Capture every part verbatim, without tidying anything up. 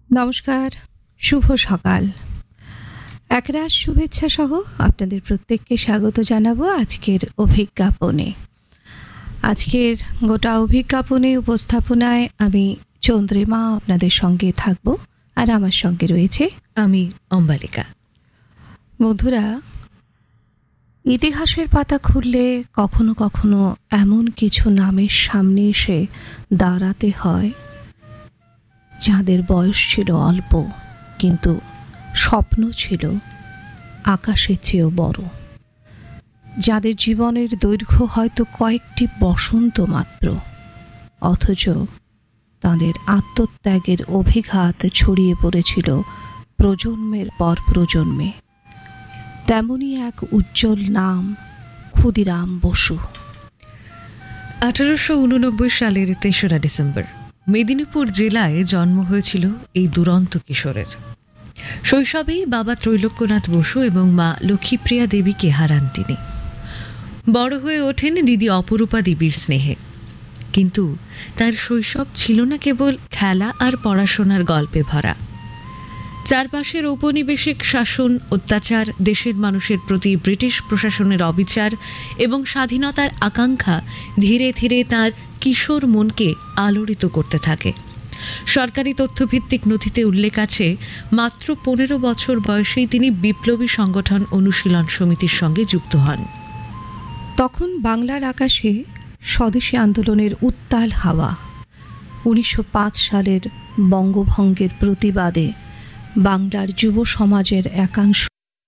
নমস্কার, শুভ সকাল। একরাশ শুভেচ্ছা সহ আপনাদের প্রত্যেককে স্বাগত জানাবো আজকের অভিজ্ঞাপনে। আজকের গোটা অভিজ্ঞাপনে উপস্থাপনায় আমি চন্দ্রিমা আপনাদের সঙ্গে থাকব, আর আমার সঙ্গে রয়েছে আমি অম্বালিকা। বন্ধুরা, ইতিহাসের পাতা খুললে কখনো কখনো এমন কিছু নামের সামনে এসে দাঁড়াতে হয় যাদের বয়স ছিল অল্প, কিন্তু স্বপ্ন ছিল আকাশের চেয়েও বড়, যাদের জীবনের দৈর্ঘ্য হয়তো কয়েকটি বসন্ত মাত্র, অথচ তাদের আত্মত্যাগের অভিঘাত ছড়িয়ে পড়েছিল প্রজন্মের পর প্রজন্মে। তেমনই এক উজ্জ্বল নাম ক্ষুদিরাম বসু। আঠারোশো উননব্বই সালের তেসরা ডিসেম্বর মেদিনীপুর জেলায় জন্ম হয়েছিল এই দুরন্ত কিশোরের। শৈশবেই বাবা ত্রৈলোক্যনাথ বসু এবং মা লক্ষ্মীপ্রিয়া দেবীকে হারান তিনি। বড় হয়ে ওঠেন দিদি অপরূপা দেবীর স্নেহে, কিন্তু তার শৈশব ছিল না কেবল খেলা আর পড়াশোনার গল্পে ভরা। চারপাশের ঔপনিবেশিক শাসন, অত্যাচার, দেশের মানুষের প্রতি ব্রিটিশ প্রশাসনের অবিচার এবং স্বাধীনতার আকাঙ্ক্ষা ধীরে ধীরে তার কিশোর মনকে আলোড়িত করতে থাকে। সরকারি তথ্যভিত্তিক নথিতে উল্লেখ আছে, মাত্র পনেরো বছর বয়সেই তিনি বিপ্লবী সংগঠন অনুশীলন সমিতির সঙ্গে যুক্ত হন। তখন বাংলার আকাশে স্বদেশী আন্দোলনের উত্তাল হাওয়া। উনিশশো পাঁচ সালের বঙ্গভঙ্গের প্রতিবাদে বাংলার যুব সমাজের একাংশ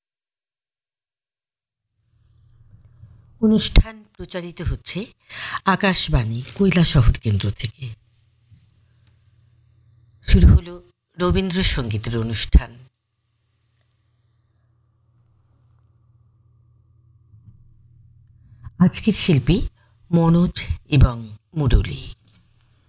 অনুষ্ঠান প্রচারিত হচ্ছে আকাশবাণী কৈলাসহর কেন্দ্র থেকে। শুরু হলো রবীন্দ্রসঙ্গীতের অনুষ্ঠান। আজকের শিল্পী মনোজ এবং মুরলী।